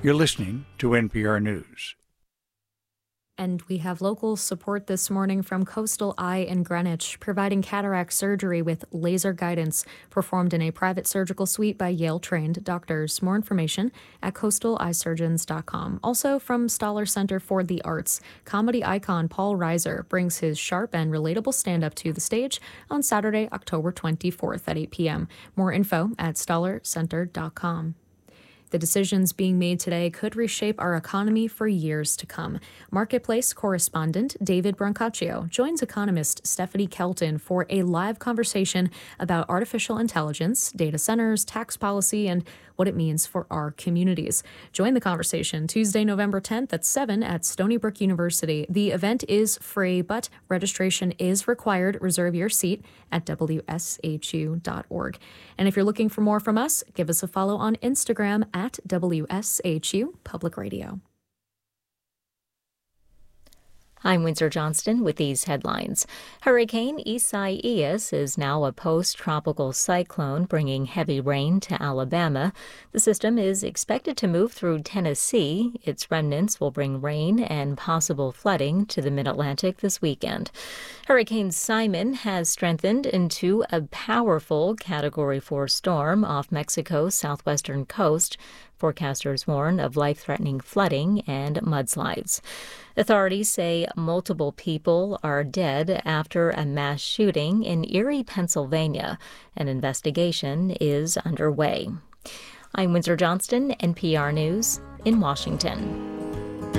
You're listening to NPR News. And we have local support this morning from Coastal Eye in Greenwich, providing cataract surgery with laser guidance, performed in a private surgical suite by Yale-trained doctors. More information at coastaleyesurgeons.com. Also from Stoller Center for the Arts, comedy icon Paul Reiser brings his sharp and relatable stand-up to the stage on Saturday, October 24th at 8 p.m. More info at stollercenter.com. The decisions being made today could reshape our economy for years to come. Marketplace correspondent David Brancaccio joins economist Stephanie Kelton for a live conversation about artificial intelligence, data centers, tax policy, and what it means for our communities. Join the conversation Tuesday, November 10th at 7 at Stony Brook University. The event is free, but registration is required. Reserve your seat at wshu.org. And if you're looking for more from us, give us a follow on Instagram at WSHU Public Radio. I'm Windsor Johnston with these headlines. Hurricane Isaias is now a post-tropical cyclone bringing heavy rain to Alabama. The system is expected to move through Tennessee. Its remnants will bring rain and possible flooding to the mid-Atlantic this weekend. Hurricane Simon has strengthened into a powerful Category 4 storm off Mexico's southwestern coast. Forecasters warn of life-threatening flooding and mudslides. Authorities say multiple people are dead after a mass shooting in Erie, Pennsylvania. An investigation is underway. I'm Windsor Johnston, NPR News in Washington.